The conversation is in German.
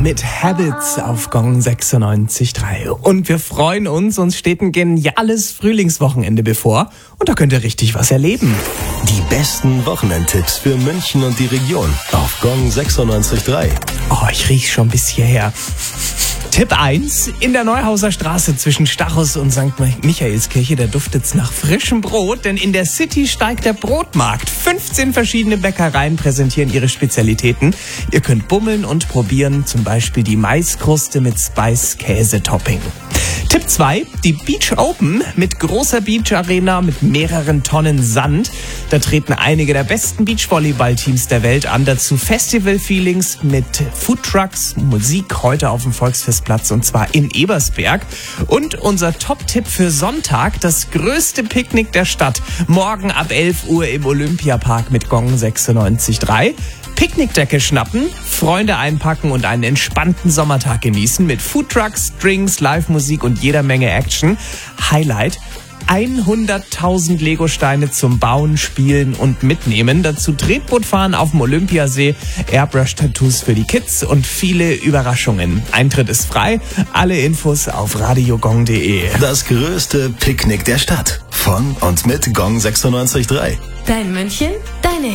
mit Habits auf Gong 96.3. Und wir freuen uns steht ein geniales Frühlingswochenende bevor. Und da könnt ihr richtig was erleben. Die besten Wochenendtipps für München und die Region auf Gong 96.3. Oh, ich riech schon bis hierher. Tipp 1. In der Neuhauser Straße zwischen Stachus und St. Michaelskirche, da duftet's nach frischem Brot, denn in der City steigt der Brotmarkt. 15 verschiedene Bäckereien präsentieren ihre Spezialitäten. Ihr könnt bummeln und probieren, zum Beispiel die Maiskruste mit Spice-Käse-Topping. Tipp 2, die Beach Open mit großer Beach-Arena mit mehreren Tonnen Sand. Da treten einige der besten Beachvolleyball-Teams der Welt an. Dazu Festival-Feelings mit Foodtrucks, Musik heute auf dem Volksfestplatz und zwar in Ebersberg. Und unser Top-Tipp für Sonntag, das größte Picknick der Stadt. Morgen ab 11 Uhr im Olympiapark mit Gong 96.3. Picknickdecke schnappen, Freunde einpacken und einen entspannten Sommertag genießen mit Foodtrucks, Drinks, Live-Musik und jeder Menge Action. Highlight: 100.000 Legosteine zum Bauen, Spielen und Mitnehmen. Dazu Tretbootfahren auf dem Olympiasee, Airbrush-Tattoos für die Kids und viele Überraschungen. Eintritt ist frei. Alle Infos auf radiogong.de. Das größte Picknick der Stadt. Von und mit Gong 96.3. Dein München, deine